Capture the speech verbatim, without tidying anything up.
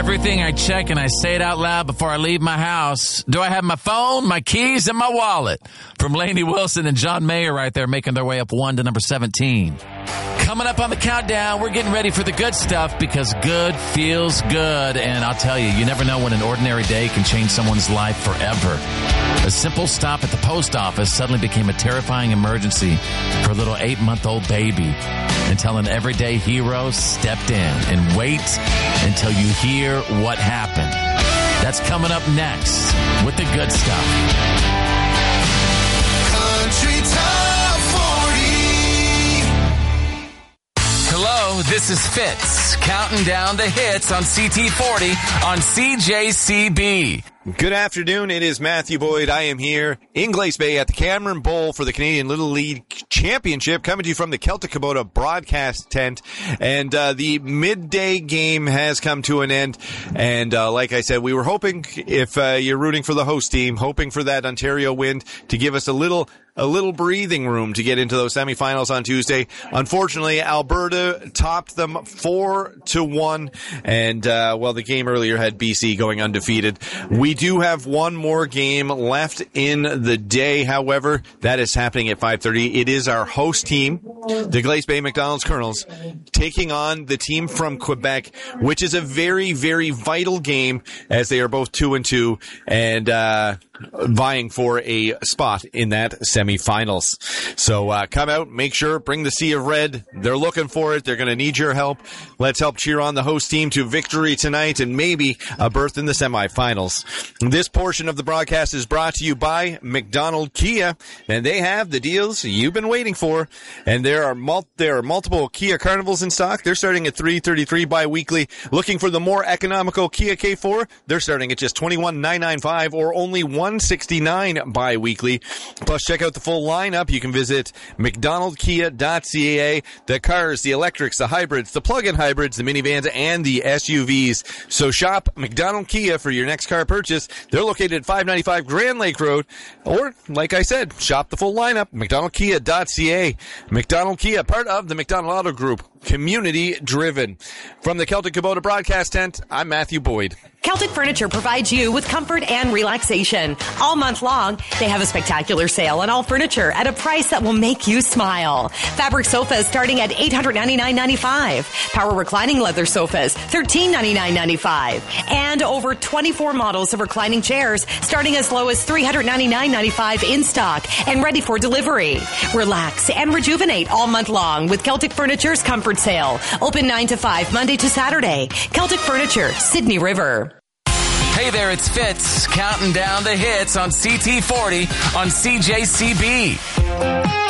Everything I check and I say it out loud before I leave my house. Do I have my phone, my keys, and my wallet? From Lainey Wilson and John Mayer right there making their way up one to number seventeen. Coming up on the countdown, we're getting ready for the good stuff because good feels good. And I'll tell you, you never know when an ordinary day can change someone's life forever. A simple stop at the post office suddenly became a terrifying emergency for a little eight-month-old baby until an everyday hero stepped in. And wait until you hear what happened. That's coming up next with the good stuff. Country Top forty. Hello, this is Fitz, counting down the hits on C T forty on C J C B. Good afternoon. It is Matthew Boyd. I am here in Glace Bay at the Cameron Bowl for the Canadian Little League Championship, coming to you from the Celtic Kubota broadcast tent. And uh, the midday game has come to an end. And uh, like I said, we were hoping, if uh, you're rooting for the host team, hoping for that Ontario wind to give us a little a little breathing room to get into those semifinals on Tuesday. Unfortunately, Alberta topped them four to one. And, uh, well, the game earlier had B C going undefeated. We do have one more game left in the day. However, that is happening at five thirty. It is our host team, the Glace Bay McDonald's Colonels, taking on the team from Quebec, which is a very, very vital game as they are both two and two and, uh, vying for a spot in that semifinals. So uh, come out, make sure, bring the sea of red. They're looking for it. They're going to need your help. Let's help cheer on the host team to victory tonight and maybe a berth in the semifinals. This portion of the broadcast is brought to you by McDonald Kia, and they have the deals you've been waiting for. And there are mul- there are multiple Kia Carnivals in stock. They're starting at three thirty-three bi-weekly. Looking for the more economical Kia K four? They're starting at just twenty-one thousand nine hundred ninety-five or only one sixty-nine bi-weekly. Plus, check out the full lineup. You can visit mcdonald kia dot c a. The cars, the electrics, the hybrids, the plug-in hybrids, the minivans, and the S U Vs. So shop McDonald Kia for your next car purchase. They're located at five ninety-five Grand Lake Road. Or, like I said, shop the full lineup, mcdonald kia dot c a. McDonald Kia, part of the McDonald Auto Group. Community driven. From the Celtic Kubota broadcast tent, I'm Matthew Boyd. Celtic Furniture provides you with comfort and relaxation. All month long, they have a spectacular sale on all furniture at a price that will make you smile. Fabric sofas starting at eight hundred ninety-nine dollars and ninety-five cents. Power reclining leather sofas, thirteen ninety-nine ninety-five. And over twenty-four models of reclining chairs starting as low as three hundred ninety-nine ninety-five in stock and ready for delivery. Relax and rejuvenate all month long with Celtic Furniture's comfort sale. Open nine to five, Monday to Saturday. Celtic Furniture, Sydney River. Hey there, it's Fitz, counting down the hits on C T forty on C J C B.